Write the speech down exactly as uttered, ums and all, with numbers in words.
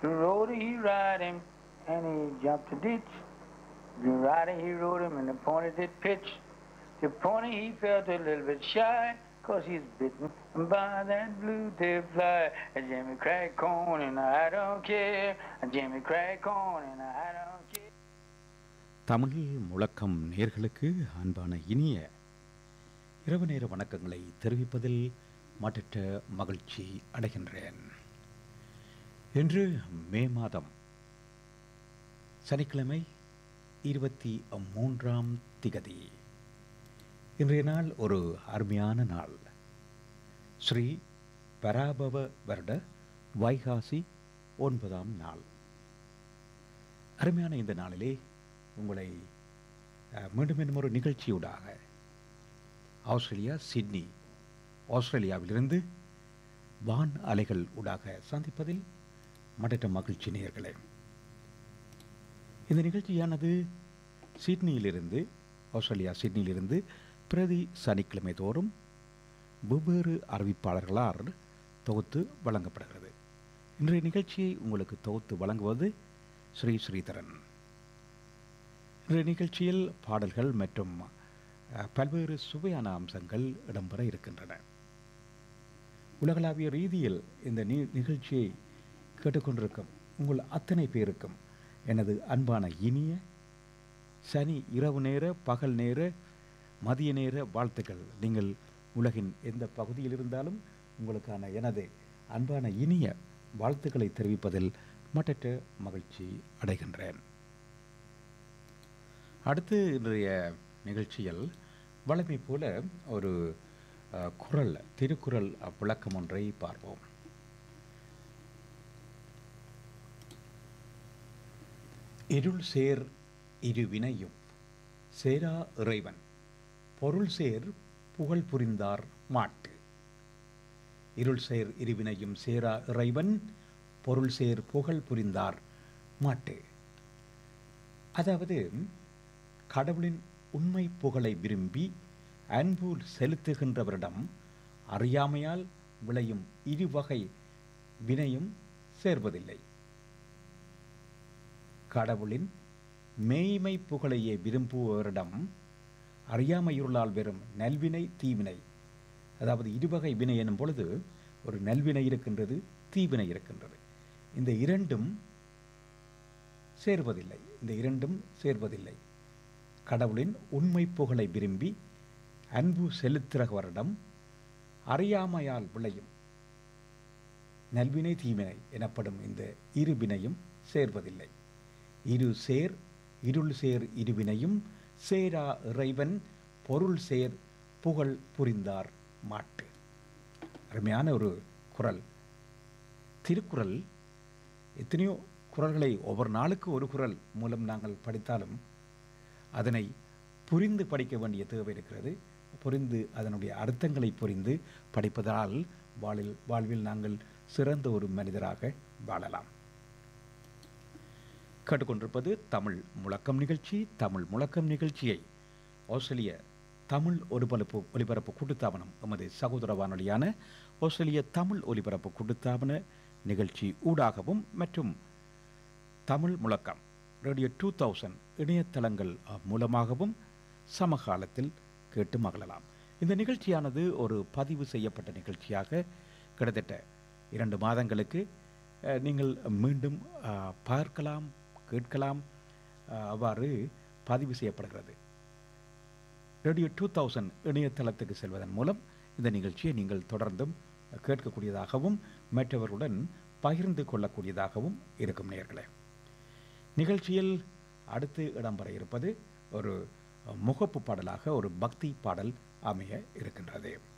The road he ride him, and he jumped a ditch. The rider he rode him, and the pony did pitch. The pony he felt a little bit shy, 'cause he's bitten by that blue-tailed fly. A Jimmy crack corn and I don't care. A Jimmy crack corn and I don't care. Tamil முழக்கம் நேர்களுக்கு அன்பான இனிய இரவு நேர வணக்கங்களை தெரிவிப்பதில் மட்டற்ற மகிழ்ச்சி அடைகின்றேன். இன்று மே மாதம் சனிக்கிழமை இருபத்தி மூன்றாம் திகதி. இன்றைய நாள் ஒரு அருமையான நாள். ஸ்ரீ பராபவ வருட வைகாசி ஒன்பதாம் நாள். அருமையான இந்த நாளிலே உங்களை மீண்டும் இன்னும் ஒரு நிகழ்ச்சியூடாக ஆஸ்திரேலியா சிட்னி ஆஸ்திரேலியாவிலிருந்து வான் அலைகள் ஊடாக சந்திப்பதில் மட்டற்ற மகிழ்ச்சி நேயர்களே. இந்த நிகழ்ச்சியானது சிட்னியிலிருந்து ஆஸ்திரேலியா சிட்னியிலிருந்து பிரதி சனிக்கிழமை தோறும் வெவ்வேறு அறிவிப்பாளர்களால் தொகுத்து வழங்கப்படுகிறது. இன்றைய நிகழ்ச்சியை உங்களுக்கு தொகுத்து வழங்குவது ஸ்ரீ ஸ்ரீதரன். இன்றைய நிகழ்ச்சியில் பாடல்கள் மற்றும் பல்வேறு சுவையான அம்சங்கள் இடம்பெற இருக்கின்றன. உலகளாவிய ரீதியில் இந்த நிகழ்ச்சியை கேட்டுக்கொண்டிருக்கும் உங்கள் அத்தனை பேருக்கும் எனது அன்பான இனிய சனி இரவு நேர பகல் நேர மதிய நேர வாழ்த்துக்கள். நீங்கள் உலகின் எந்த பகுதியில் இருந்தாலும் உங்களுக்கான எனது அன்பான இனிய வாழ்த்துக்களை தெரிவிப்பதில் மட்டற்ற மகிழ்ச்சி அடைகின்றேன். அடுத்து இன்றைய நிகழ்ச்சியில் வழமை போல ஒரு குறள் திருக்குறள் விளக்கம் ஒன்றை பார்ப்போம். இருள் சேர் இரு வினையும் சேரா இறைவன் பொருள் சேர் புகழ் புரிந்தார் மாட்டு. இருள் சேர் இருவினையும் சேரா இறைவன் பொருள் சேர் புகழ் புரிந்தார் மாட்டு. அதாவது கடவுளின் உண்மை புகழை விரும்பி அன்பு செலுத்துகின்றவரிடம் அறியாமையால் விளையும் இருவகை வினையும் சேர்வதில்லை. கடவுளின் மேய்மை புகழையே விரும்புபவரிடம் அறியாமையுள்ளால் வெறும் நல்வினை தீவினை, அதாவது இருவகை வினை எனும் பொழுது ஒரு நல்வினை இருக்கின்றது, தீவினை இருக்கின்றது. இந்த இரண்டும் சேர்வதில்லை இந்த இரண்டும் சேர்வதில்லை கடவுளின் உண்மை புகழை விரும்பி அன்பு செலுத்துகிறவரிடம் அறியாமையால் விளையும் நல்வினை தீவினை எனப்படும் இந்த இரு வினையும் சேர்வதில்லை. இரு சேர் இருள் சேர் இருவினையும் சேரா இறைவன் பொருள் சேர் புகழ் புரிந்தார் மாட்டு. அருமையான ஒரு குறள். திருக்குறள் எத்தனையோ குறள்களை ஒவ்வொரு நாளுக்கு ஒரு குறள் மூலம் நாங்கள் படித்தாலும் அதனை புரிந்து படிக்க வேண்டிய தேவை இருக்கிறது. புரிந்து அதனுடைய அர்த்தங்களை புரிந்து படிப்பதால் வாழ்வில் வாழ்வில் நாங்கள் சிறந்த ஒரு மனிதராக வாழலாம். கேட்டுக்கொண்டிருப்பது தமிழ் முழக்கம் நிகழ்ச்சி. தமிழ் முழக்கம் நிகழ்ச்சியை ஆஸ்திரேலிய தமிழ் ஒலிபரப்பு ஒலிபரப்பு கூட்டுத்தாபனம் எமது சகோதர வானொலியான ஆஸ்திரேலிய தமிழ் ஒலிபரப்பு கூட்டுத்தாபன நிகழ்ச்சி ஊடாகவும் மற்றும் தமிழ் முழக்கம் ரேடியோ டூ தௌசண்ட் இணையதளங்கள் மூலமாகவும் சமகாலத்தில் கேட்டு மகிழலாம். இந்த நிகழ்ச்சியானது ஒரு பதிவு செய்யப்பட்ட நிகழ்ச்சியாக கிட்டத்தட்ட இரண்டு மாதங்களுக்கு நீங்கள் மீண்டும் பார்க்கலாம் கேட்கலாம். அவ்வாறு பதிவு செய்யப்படுகிறது. ரேடியோ டூ தௌசண்ட் இணையதளத்துக்கு செல்வதன் மூலம் இந்த நிகழ்ச்சியை நீங்கள் தொடர்ந்தும் கேட்கக்கூடியதாகவும் மற்றவர்களுடன் பகிர்ந்து கொள்ளக்கூடியதாகவும் இருக்கும் நேயர்களே. நிகழ்ச்சியில் அடுத்து இடம்பெற இருப்பது ஒரு முகப்பு பாடலாக ஒரு பக்தி பாடல் அமைய இருக்கின்றது.